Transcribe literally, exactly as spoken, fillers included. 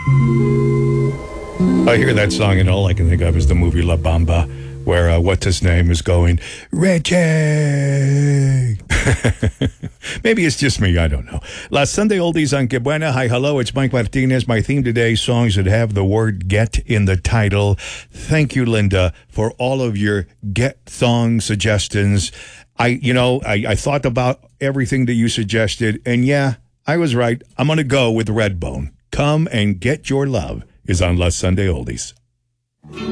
I hear that song and all I can think of is the movie La Bamba, where uh, what's his name is going, Reggie. Maybe it's just me. I don't know. Last Sunday Oldies on Que Buena. Hi, hello. It's Mike Martinez. My theme today, songs that have the word get in the title. Thank you, Linda, for all of your get song suggestions. I, you know, I, I thought about everything that you suggested, and yeah, I was right. I'm going to go with Redbone. Come and Get Your Love is on Last Sunday Oldies.